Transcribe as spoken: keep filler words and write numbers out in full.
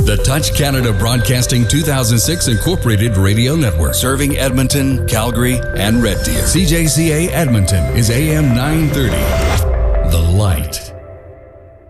The Touch Canada Broadcasting two thousand six Incorporated Radio Network, serving Edmonton, Calgary, and Red Deer. C J C A Edmonton is A M nine thirty. The Light.